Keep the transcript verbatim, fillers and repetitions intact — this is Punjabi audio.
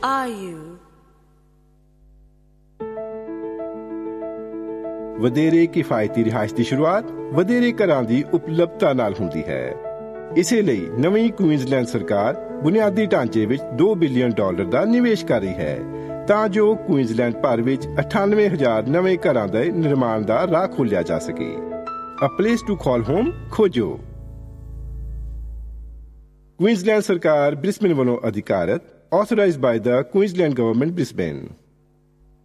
are you? ਵਧੇਰੇ ਕਿਫਾਇਤੀ ਰਿਹਾਇਸ਼ ਦੀ ਸ਼ੁਰੂਆਤ ਵਧੇਰੇ ਘਰਾਂ ਦੀ ਉਪਲਬਧਤਾ ਨਾਲ ਹੁੰਦੀ ਹੈ। ਇਸੇ ਲਈ ਨਵੀਂ ਕੁਈਨਜ਼ਲੈਂਡ ਸਰਕਾਰ ਬੁਨਿਆਦੀ ਢਾਂਚੇ ਵਿੱਚ ਦੋ ਬਿਲੀਅਨ ਡਾਲਰ ਦਾ ਨਿਵੇਸ਼ ਕਰ ਰਹੀ ਹੈ ਤਾਂ ਜੋ ਕੁਈਨਜ਼ਲੈਂਡ ਭਰ ਵਿੱਚ ਅਠਾਨਵੇਂ ਹਜ਼ਾਰ ਨਵੇਂ ਘਰਾਂ ਦੇ ਨਿਰਮਾਣ ਦਾ ਰਾਹ ਖੋਲ੍ਹਿਆ ਜਾ ਸਕੇ। A place to call home ਖੋਜੋ। ਕੁਈਨਜ਼ਲੈਂਡ ਸਰਕਾਰ ਬ੍ਰਿਸਬੇਨ ਵੱਲੋਂ ਅਧਿਕਾਰਤ, authorized by the Queensland Government, Brisbane।